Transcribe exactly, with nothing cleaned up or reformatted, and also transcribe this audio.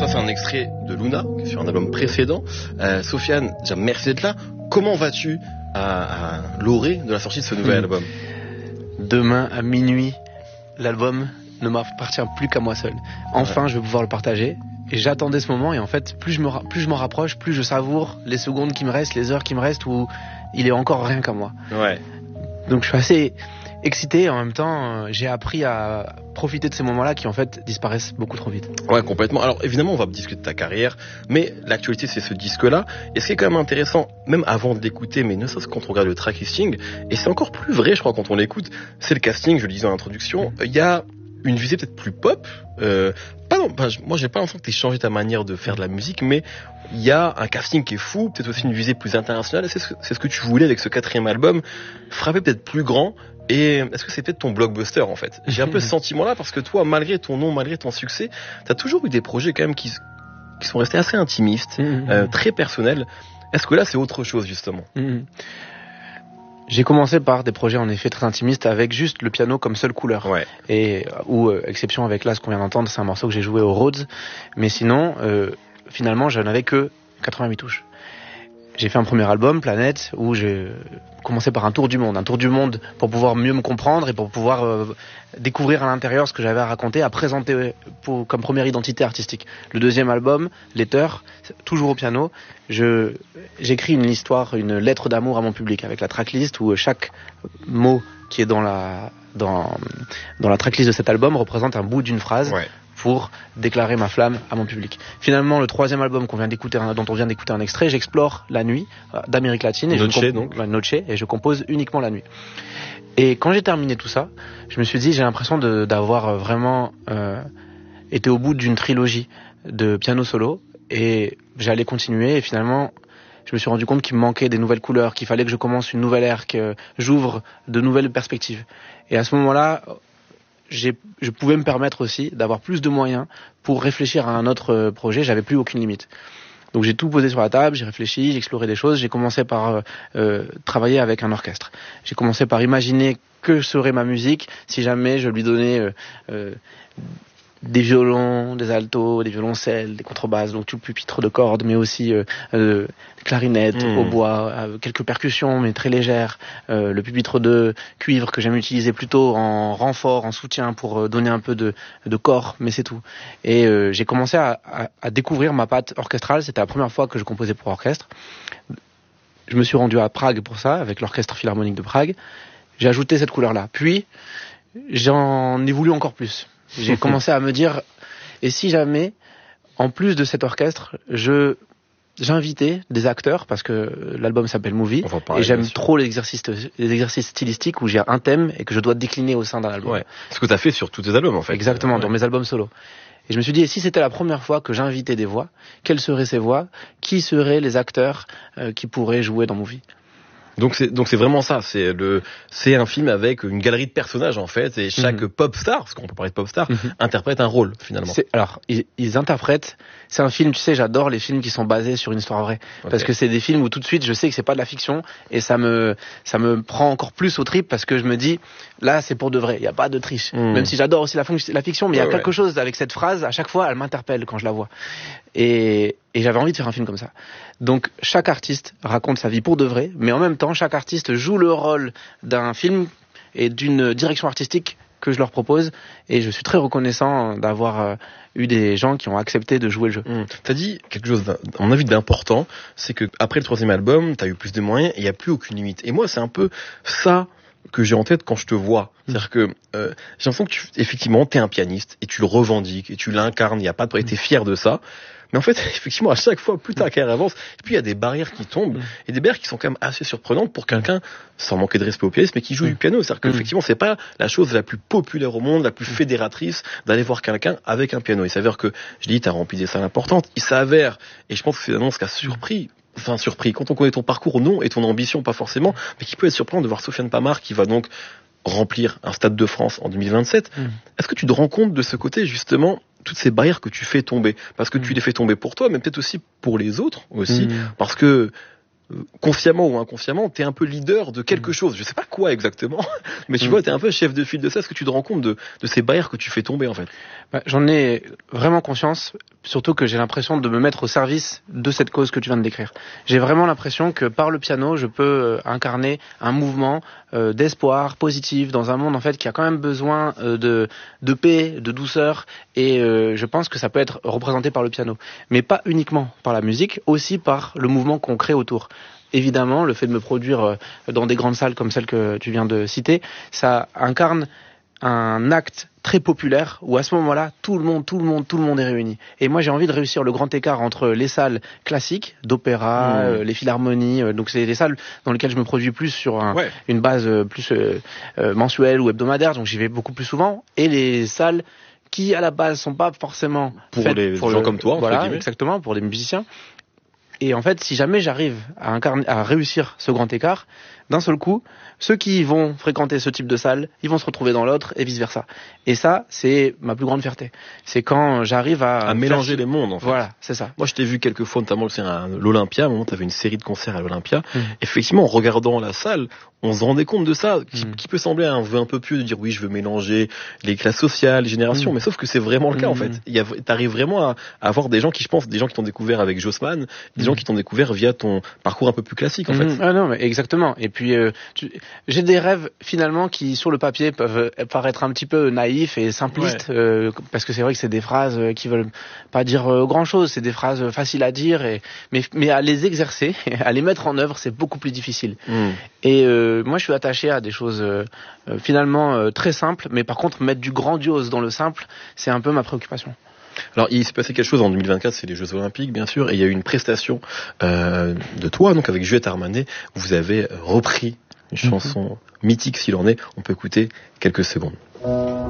Ça, c'est un extrait de Luna, qui est sur un album précédent. Euh, Sofiane, déjà, merci d'être là. Comment vas-tu à, à l'orée de la sortie de ce nouvel mmh. album? Demain à minuit, l'album ne m'appartient plus qu'à moi seul. Enfin, ouais. je vais pouvoir le partager. Et j'attendais ce moment, et en fait, plus je me, plus je m'en rapproche, plus je savoure les secondes qui me restent, les heures qui me restent, où il est encore rien qu'à moi. Ouais. Donc je suis assez excité, et en même temps, j'ai appris à profiter de ces moments-là qui en fait disparaissent beaucoup trop vite. Ouais, complètement. Alors évidemment, on va discuter de ta carrière, mais l'actualité, c'est ce disque-là. Et ce qui est quand même intéressant, même avant de l'écouter, mais ne serait-ce que quand on regarde le track listing, et c'est encore plus vrai, je crois, quand on l'écoute, c'est le casting, je le disais en introduction, il y a une visée peut-être plus pop. Euh, pas non, ben, moi, j'ai pas l'impression que tu aies changé ta manière de faire de la musique, mais il y a un casting qui est fou, peut-être aussi une visée plus internationale. C'est ce que, c'est ce que tu voulais avec ce quatrième album, frapper peut-être plus grand. Et est-ce que c'est peut-être ton blockbuster en fait? J'ai un peu ce sentiment-là parce que toi, malgré ton nom, malgré ton succès, t'as toujours eu des projets quand même qui, qui sont restés assez intimistes, mmh. euh, très personnels. Est-ce que là, c'est autre chose justement? mmh. J'ai commencé par des projets en effet très intimistes avec juste le piano comme seule couleur. Ouais. Et ou euh, exception avec là ce qu'on vient d'entendre, c'est un morceau que j'ai joué au Rhodes. Mais sinon, euh, finalement, je n'avais que quatre-vingt-huit touches. J'ai fait un premier album, Planète, où j'ai commencé par un tour du monde. Un tour du monde pour pouvoir mieux me comprendre et pour pouvoir euh, découvrir à l'intérieur ce que j'avais à raconter, à présenter pour, comme première identité artistique. Le deuxième album, L'éther, toujours au piano, je, j'écris une histoire, une lettre d'amour à mon public avec la tracklist où chaque mot qui est dans la, dans, dans la tracklist de cet album représente un bout d'une phrase. Ouais. Pour déclarer ma flamme à mon public. Finalement, le troisième album qu'on vient d'écouter, dont on vient d'écouter un extrait, j'explore la nuit euh, d'Amérique latine et Noche, je comp- donc. Noche, et je compose uniquement la nuit. Et quand j'ai terminé tout ça, je me suis dit, j'ai l'impression de, d'avoir vraiment euh, été au bout d'une trilogie de piano solo, et j'allais continuer. Et finalement, je me suis rendu compte qu'il me manquait des nouvelles couleurs, qu'il fallait que je commence une nouvelle ère, que j'ouvre de nouvelles perspectives. Et à ce moment-là, J'ai, je pouvais me permettre aussi d'avoir plus de moyens pour réfléchir à un autre projet. J'avais plus aucune limite. Donc j'ai tout posé sur la table, j'ai réfléchi, j'ai exploré des choses. J'ai commencé par euh, travailler avec un orchestre. J'ai commencé par imaginer que serait ma musique si jamais je lui donnais euh, euh, des violons, des altos, des violoncelles, des contrebasses, donc tout le pupitre de cordes, mais aussi euh, euh, clarinette, mmh. au bois, euh, quelques percussions, mais très légères, euh, le pupitre de cuivre que j'aime utiliser plutôt en renfort, en soutien, pour euh, donner un peu de, de corps, mais c'est tout. Et euh, j'ai commencé à, à, à découvrir ma patte orchestrale. C'était la première fois que je composais pour orchestre. Je me suis rendu à Prague pour ça, avec l'Orchestre Philharmonique de Prague. J'ai ajouté cette couleur-là. Puis, j'en ai voulu encore plus. J'ai commencé à me dire, et si jamais, en plus de cet orchestre, je j'invitais des acteurs, parce que l'album s'appelle Movie, et j'aime trop les exercices, les exercices stylistiques où j'ai un thème et que je dois décliner au sein d'un album. Ouais. Ce que tu as fait sur tous tes albums, en fait. Exactement, ouais. dans mes albums solo. Et je me suis dit, et si c'était la première fois que j'invitais des voix, quelles seraient ces voix? Qui seraient les acteurs euh, qui pourraient jouer dans Movie? Donc c'est donc c'est vraiment ça, c'est le c'est un film avec une galerie de personnages en fait, et chaque mm-hmm. pop star, parce qu'on peut parler de pop star, mm-hmm. interprète un rôle finalement. C'est, alors ils, ils interprètent. C'est un film, tu sais, j'adore les films qui sont basés sur une histoire vraie, okay. parce que c'est des films où tout de suite je sais que c'est pas de la fiction et ça me ça me prend encore plus au trip parce que je me dis là c'est pour de vrai, il y a pas de triche. Mm. Même si j'adore aussi la, fon- la fiction, mais il ouais, y a quelque ouais. chose avec cette phrase à chaque fois, elle m'interpelle quand je la vois. Et, et j'avais envie de faire un film comme ça. Donc chaque artiste raconte sa vie pour de vrai, mais en même temps chaque artiste joue le rôle d'un film et d'une direction artistique que je leur propose, et je suis très reconnaissant d'avoir euh, eu des gens qui ont accepté de jouer le jeu. Mmh. T'as dit quelque chose, à mon avis, d'important, c'est que après le troisième album, t'as eu plus de moyens et il n'y a plus aucune limite. Et moi, c'est un peu ça que j'ai en tête quand je te vois. C'est-à-dire que euh, j'ai l'impression que tu, effectivement, t'es un pianiste et tu le revendiques et tu l'incarnes. Il y a pas de, t'es fier de ça. Mais en fait, effectivement, à chaque fois, plus ta carrière avance, et puis il y a des barrières qui tombent, et des barrières qui sont quand même assez surprenantes pour quelqu'un, sans manquer de respect au pianiste, mais qui joue mmh. du piano. C'est-à-dire qu'effectivement, c'est pas la chose la plus populaire au monde, la plus fédératrice, d'aller voir quelqu'un avec un piano. Il s'avère que, je dis, t'as rempli des salles importantes. Il s'avère, et je pense que c'est une annonce qui a surpris, enfin surpris, quand on connaît ton parcours, non, et ton ambition, pas forcément, mais qui peut être surprenant de voir Sofiane Pamart, qui va donc remplir un Stade de France en deux mille vingt-sept. Mmh. Est-ce que tu te rends compte de ce côté, justement, toutes ces barrières que tu fais tomber, parce que mmh. tu les fais tomber pour toi, mais peut-être aussi pour les autres aussi, mmh. parce que euh, consciemment ou inconsciemment, t'es un peu leader de quelque mmh. chose. Je sais pas quoi exactement, mais tu mmh. vois, t'es un peu chef de file de ça. Est-ce que tu te rends compte de, de ces barrières que tu fais tomber en fait? Bah, j'en ai vraiment conscience. surtout que j'ai l'impression de me mettre au service de cette cause que tu viens de décrire. J'ai vraiment l'impression que par le piano, je peux euh, incarner un mouvement euh, d'espoir positif dans un monde en fait qui a quand même besoin euh, de de paix, de douceur, et euh, je pense que ça peut être représenté par le piano, mais pas uniquement par la musique, aussi par le mouvement qu'on crée autour. Évidemment, le fait de me produire dans des grandes salles comme celle que tu viens de citer, ça incarne un acte très populaire où à ce moment-là, tout le monde, tout le monde, tout le monde est réuni. Et moi, j'ai envie de réussir le grand écart entre les salles classiques d'opéra, mmh. euh, les philharmonies, euh, donc c'est des salles dans lesquelles je me produis plus sur un, ouais. une base euh, plus euh, euh, mensuelle ou hebdomadaire, donc j'y vais beaucoup plus souvent, et les salles qui à la base sont pas forcément pour les pour gens le, comme toi, voilà, exactement, pour les musiciens. Et en fait, si jamais j'arrive à, incarner, à réussir ce grand écart, d'un seul coup, ceux qui vont fréquenter ce type de salle, ils vont se retrouver dans l'autre et vice versa. Et ça, c'est ma plus grande fierté. C'est quand j'arrive à... À mélanger faire... les mondes, en fait. Voilà, c'est ça. Moi, je t'ai vu quelques fois, notamment à l'Olympia, à un moment, tu avais une série de concerts à l'Olympia. Mmh. Effectivement, en regardant la salle, on se rendait compte de ça, qui, mmh. qui peut sembler un vœu un peu pieux de dire oui, je veux mélanger les classes sociales, les générations, mmh. mais sauf que c'est vraiment le cas, mmh. en fait. Il y a, t'arrives vraiment à, à avoir des gens qui, je pense, des gens qui t'ont découvert avec Jossman, des mmh. gens qui t'ont découvert via ton parcours un peu plus classique, en mmh. fait. Ah non, mais exactement. Et puis, euh, tu... j'ai des rêves, finalement, qui, sur le papier, peuvent paraître un petit peu naïfs et simplistes, ouais. euh, parce que c'est vrai que c'est des phrases qui veulent pas dire euh, grand chose, c'est des phrases faciles à dire, et, mais, mais à les exercer, à les mettre en œuvre, c'est beaucoup plus difficile. Mmh. Et, euh, moi, je suis attaché à des choses, euh, finalement, euh, très simples, mais par contre, mettre du grandiose dans le simple, c'est un peu ma préoccupation. Alors, il s'est passé quelque chose en deux mille vingt-quatre, c'est les Jeux Olympiques, bien sûr, et il y a eu une prestation euh, de toi, donc avec Juliette Armanet, où vous avez repris une chanson mm-hmm. mythique s'il en est. On peut écouter quelques secondes.